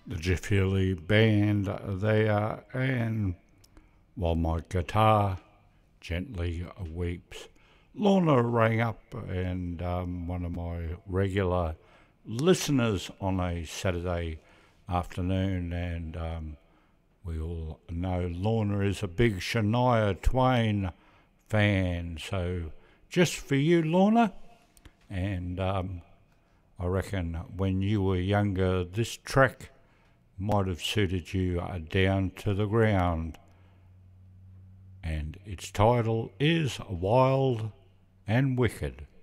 the Jeff Healy band there, and while my guitar gently weeps. Lorna rang up, and one of my regular listeners on a Saturday afternoon, and we all know Lorna is a big Shania Twain fan, so just for you, Lorna. And I reckon when you were younger, this track might have suited you down to the ground. And its title is Wild and Wicked.